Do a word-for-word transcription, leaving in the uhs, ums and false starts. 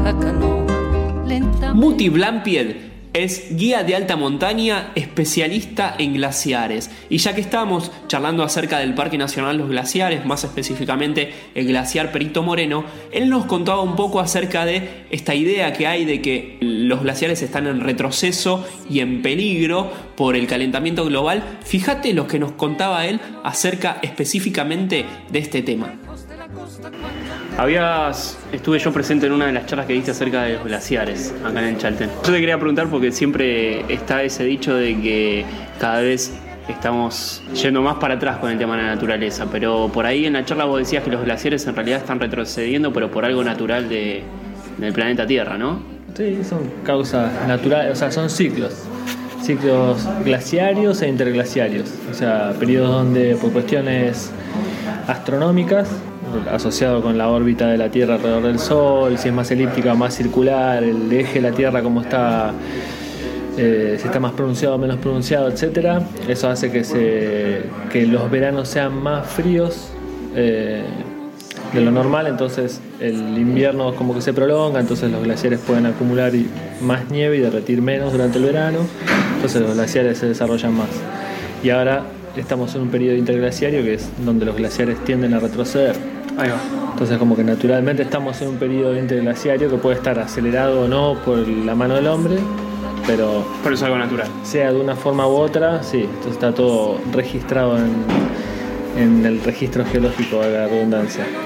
la canoa lentamente. Muti Blampied es guía de alta montaña, especialista en glaciares. Y ya que estamos charlando acerca del Parque Nacional Los Glaciares, más específicamente el glaciar Perito Moreno, él nos contaba un poco acerca de esta idea que hay de que los glaciares están en retroceso y en peligro por el calentamiento global. Fíjate lo que nos contaba él acerca específicamente de este tema. Habías, estuve yo presente en una de las charlas que diste acerca de los glaciares acá en el Chaltén. Yo te quería preguntar porque siempre está ese dicho de que cada vez estamos yendo más para atrás con el tema de la naturaleza, pero por ahí en la charla vos decías que los glaciares en realidad están retrocediendo, pero por algo natural de, del planeta Tierra, ¿no? Sí, son causas naturales, o sea, son ciclos. Ciclos glaciarios e interglaciarios. O sea, periodos donde por cuestiones astronómicas, asociado con la órbita de la Tierra alrededor del Sol, si es más elíptica o más circular, el eje de la Tierra como está, eh, si está más pronunciado o menos pronunciado, etcétera. Eso hace que, se, que los veranos sean más fríos eh, de lo normal, entonces el invierno como que se prolonga, entonces los glaciares pueden acumular más nieve y derretir menos durante el verano, entonces los glaciares se desarrollan más. Y ahora estamos en un periodo interglaciario que es donde los glaciares tienden a retroceder. Ahí va. Entonces como que naturalmente estamos en un periodo interglaciario que puede estar acelerado o no por la mano del hombre, pero, pero es algo natural. Sea de una forma u otra, sí, entonces está todo registrado en, en el registro geológico de la redundancia.